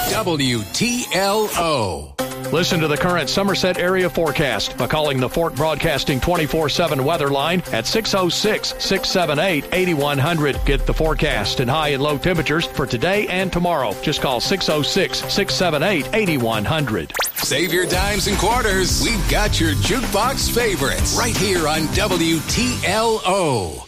WTLO. Listen to the current Somerset area forecast by calling the Fort Broadcasting 24/7 weather line at 606-678-8100. Get the forecast and high and low temperatures for today and tomorrow. Just call 606-678-8100. Save your dimes and quarters. We've got your jukebox favorites right here on WTLO.